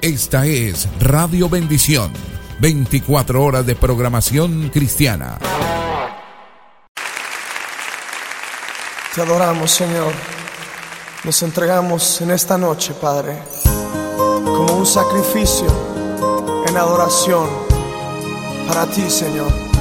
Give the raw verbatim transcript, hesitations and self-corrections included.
Esta es Radio Bendición, veinticuatro horas de programación cristiana. Te adoramos, Señor. Nos entregamos en esta noche, Padre, como un sacrificio en adoración para ti, Señor.